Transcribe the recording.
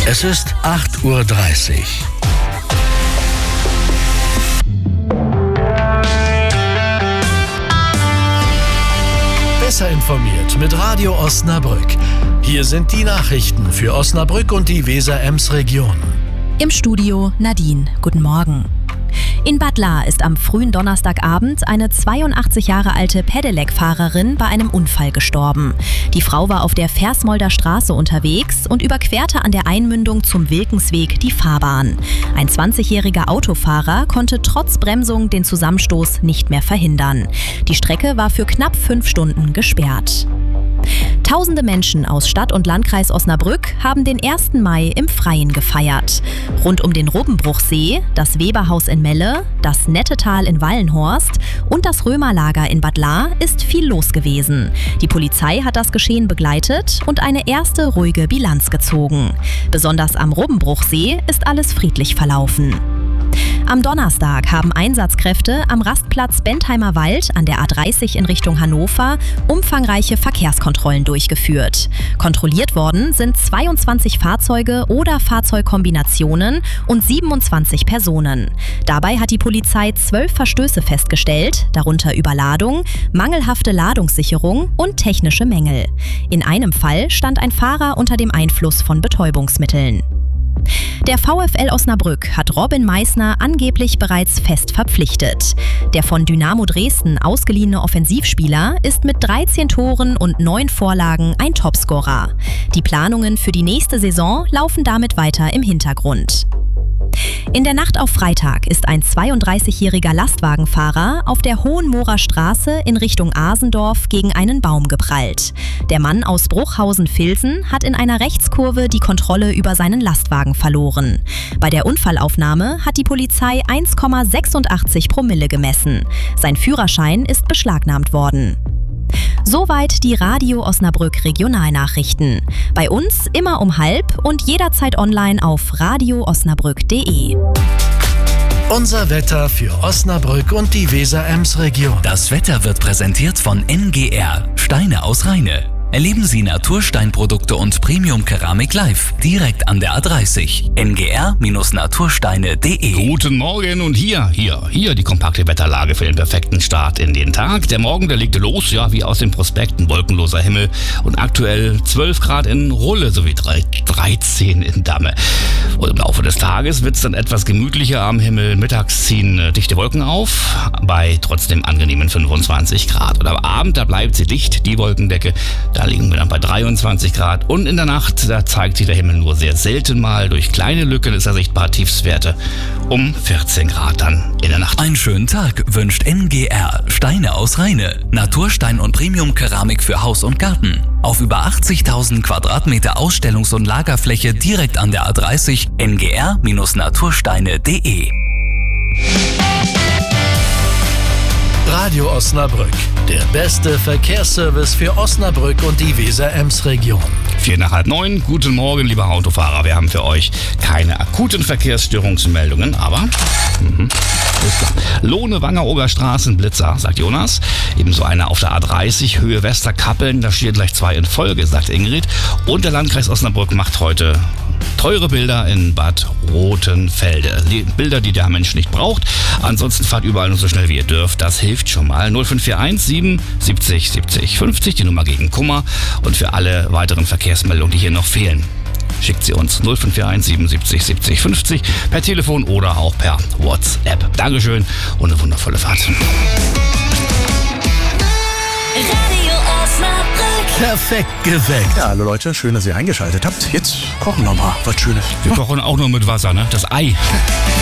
Es ist 8:30 Uhr. Besser informiert mit Radio Osnabrück. Hier sind die Nachrichten für Osnabrück und die Weser-Ems-Region. Im Studio Nadine. Guten Morgen. In Bad Lahr ist am frühen Donnerstagabend eine 82 Jahre alte Pedelec-Fahrerin bei einem Unfall gestorben. Die Frau war auf der Versmolder Straße unterwegs und überquerte an der Einmündung zum Wilkensweg die Fahrbahn. Ein 20-jähriger Autofahrer konnte trotz Bremsung den Zusammenstoß nicht mehr verhindern. Die Strecke war für knapp 5 Stunden gesperrt. Tausende Menschen aus Stadt und Landkreis Osnabrück haben den 1. Mai im Freien gefeiert. Rund um den Robbenbruchsee, das Weberhaus in Melle, das Nettetal in Wallenhorst und das Römerlager in Bad Lahr ist viel los gewesen. Die Polizei hat das Geschehen begleitet und eine erste ruhige Bilanz gezogen. Besonders am Robbenbruchsee ist alles friedlich verlaufen. Am Donnerstag haben Einsatzkräfte am Rastplatz Bentheimer Wald an der A30 in Richtung Hannover umfangreiche Verkehrskontrollen durchgeführt. Kontrolliert worden sind 22 Fahrzeuge oder Fahrzeugkombinationen und 27 Personen. Dabei hat die Polizei 12 Verstöße festgestellt, darunter Überladung, mangelhafte Ladungssicherung und technische Mängel. In einem Fall stand ein Fahrer unter dem Einfluss von Betäubungsmitteln. Der VfL Osnabrück hat Robin Meissner angeblich bereits fest verpflichtet. Der von Dynamo Dresden ausgeliehene Offensivspieler ist mit 13 Toren und 9 Vorlagen ein Topscorer. Die Planungen für die nächste Saison laufen damit weiter im Hintergrund. In der Nacht auf Freitag ist ein 32-jähriger Lastwagenfahrer auf der Hohenmoorer Straße in Richtung Asendorf gegen einen Baum geprallt. Der Mann aus Bruchhausen-Vilsen hat in einer Rechtskurve die Kontrolle über seinen Lastwagen verloren. Bei der Unfallaufnahme hat die Polizei 1,86 Promille gemessen. Sein Führerschein ist beschlagnahmt worden. Soweit die Radio Osnabrück Regionalnachrichten. Bei uns immer um 12:30 und jederzeit online auf radioosnabrück.de. Unser Wetter für Osnabrück und die Weser-Ems-Region. Das Wetter wird präsentiert von NGR, Steine aus Rheine. Erleben Sie Natursteinprodukte und Premium-Keramik live, direkt an der A30. ngr-natursteine.de. Guten Morgen und hier die kompakte Wetterlage für den perfekten Start in den Tag. Der Morgen, der legte los, ja, wie aus den Prospekten, wolkenloser Himmel und aktuell 12 Grad in Rulle sowie 13 in Damme. Und im Laufe des Tages wird es dann etwas gemütlicher am Himmel. Mittags ziehen dichte Wolken auf, bei trotzdem angenehmen 25 Grad. Und am Abend, da bleibt sie dicht, die Wolkendecke. Da liegen wir dann bei 23 Grad und in der Nacht, da zeigt sich der Himmel nur sehr selten mal. Durch kleine Lücken ist er sichtbar, Tiefstwerte um 14 Grad dann in der Nacht. Einen schönen Tag wünscht NGR, Steine aus Rheine. Naturstein und Premium-Keramik für Haus und Garten. Auf über 80.000 Quadratmeter Ausstellungs- und Lagerfläche direkt an der A30 ngr-natursteine.de. Radio Osnabrück, der beste Verkehrsservice für Osnabrück und die Weser-Ems-Region. 8:45. Guten Morgen, liebe Autofahrer. Wir haben für euch keine akuten Verkehrsstörungsmeldungen, aber alles klar. Lohne-Wangerooger Straßenblitzer, sagt Jonas. Ebenso einer auf der A30, Höhe Westerkappeln. Da steht gleich 2 in Folge, sagt Ingrid. Und der Landkreis Osnabrück macht heute teure Bilder in Bad Rothenfelde. Bilder, die der Mensch nicht braucht. Ansonsten fahrt überall nur so schnell wie ihr dürft. Das hilft schon mal. 0541 70 70 50, die Nummer gegen Kummer. Und für alle weiteren Verkehrsmeldungen, die hier noch fehlen, schickt sie uns 0541 77 70 50 per Telefon oder auch per WhatsApp. Dankeschön und eine wundervolle Fahrt. Radio Osnabrück. Perfekt geweckt. Ja, hallo Leute, schön, dass ihr eingeschaltet habt. Jetzt kochen wir mal was Schönes. Wir kochen auch nur mit Wasser, ne? Das Ei.